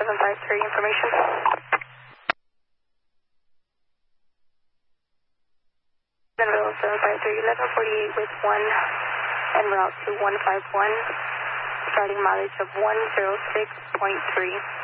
753 information. Denville 753, 1148 with 1 en route to 151, starting mileage of 106.3.